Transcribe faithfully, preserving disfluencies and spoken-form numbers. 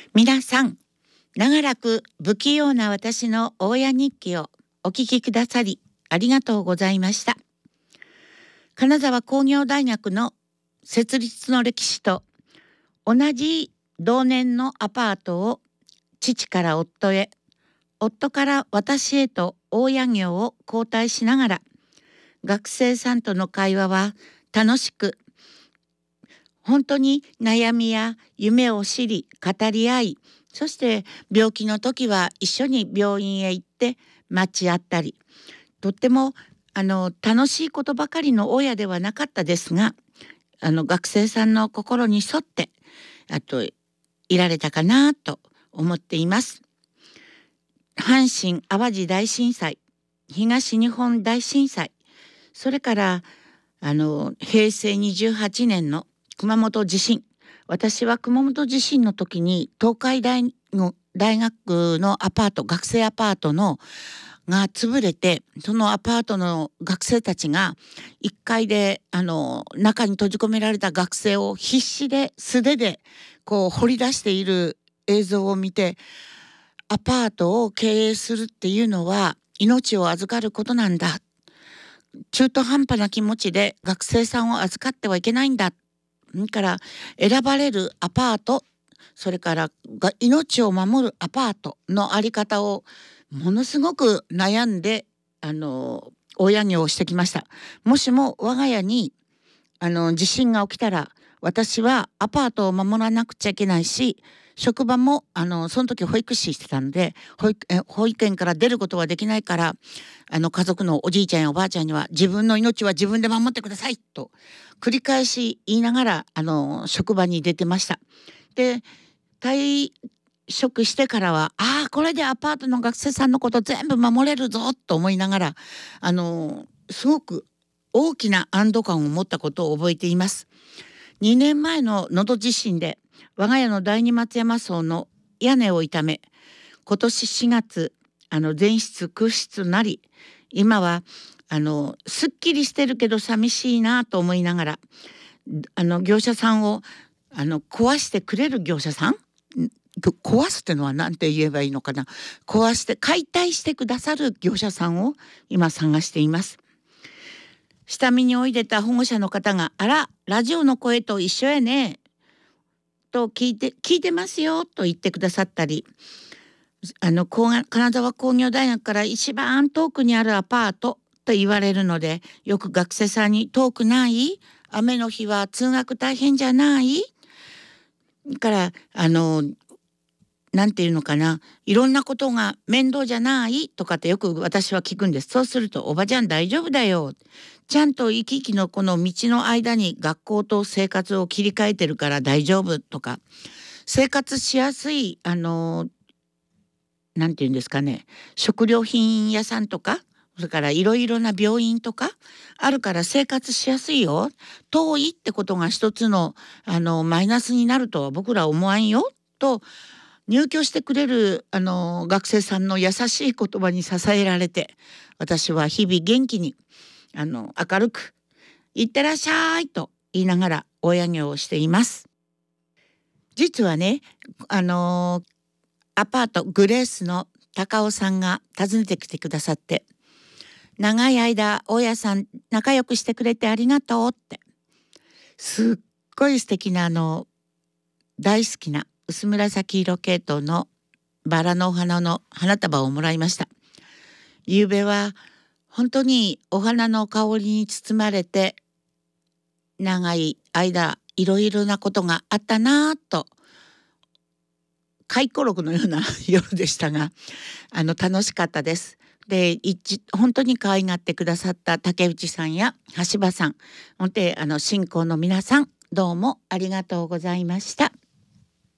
皆さん、長らく不器用な私の大家日記をお聞きくださりありがとうございました。金沢工業大学の設立の歴史と同じ同年のアパートを父から夫へ、夫から私へと大家業を交代しながら、学生さんとの会話は楽しく、本当に悩みや夢を知り語り合い、そして病気の時は一緒に病院へ行って待ち合ったり、とってもあの楽しいことばかりの親ではなかったですが、あの学生さんの心に沿ってあといられたかなと思っています。阪神・淡路大震災、東日本大震災、それからあの平成にじゅうはちねんの熊本地震。私は熊本地震の時に東海大の大学のアパート、学生アパートのが潰れて、そのアパートの学生たちがいっかいであの中に閉じ込められた学生を必死で素手でこう掘り出している映像を見て、アパートを経営するっていうのは命を預かることなんだ、中途半端な気持ちで学生さんを預かってはいけないんだ、だから選ばれるアパート、それからが命を守るアパートの在り方をものすごく悩んであの親業をしてきました。もしも我が家にあの地震が起きたら、私はアパートを守らなくちゃいけないし、職場もあのその時保育士してたので保育え保育園から出ることはできないから、あの家族のおじいちゃんやおばあちゃんには自分の命は自分で守ってくださいと繰り返し言いながらあの職場に出てました。で、退職してからは、ああこれでアパートの学生さんのこと全部守れるぞと思いながら、あのすごく大きな安堵感を持ったことを覚えています。にねんまえの能登地震で我が家の第二松山荘の屋根を傷め、今年しがつあの全室空室となり、今はあのすっきりしてるけど寂しいなと思いながら、あの業者さんをあの壊してくれる業者さん、壊すってのは何て言えばいいのかな、壊して解体してくださる業者さんを今探しています。下見においでた保護者の方が、あらラジオの声と一緒やねと聞いて聞いてますよと言ってくださったり、あの金沢工業大学から一番遠くにあるアパートと言われるので、よく学生さんに遠くない、雨の日は通学大変じゃないからあのなんていうのかな、いろんなことが面倒じゃないとかってよく私は聞くんです。そうすると、おばちゃん大丈夫だよ、ちゃんと行き来のこの道の間に学校と生活を切り替えてるから大丈夫とか、生活しやすいあのなんていうんですかね、食料品屋さんとか、それからいろいろな病院とかあるから生活しやすいよ、遠いってことが一つのあのマイナスになるとは僕ら思わんよと、入居してくれるあの学生さんの優しい言葉に支えられて、私は日々元気にあの明るくいってらっしゃいと言いながら親業をしています。実はね、あのアパートグレースの高尾さんが訪ねてきてくださって、長い間大家さん仲良くしてくれてありがとうって、すっごい素敵なあの大好きな薄紫色系統のバラのお花の花束をもらいました。夕べは本当にお花の香りに包まれて、長い間いろいろなことがあったなぁと、回顧録のような夜でしたが、あの楽しかったです。で、一本当に可愛がってくださった竹内さんや橋場さん、本当にあの信仰の皆さん、どうもありがとうございました。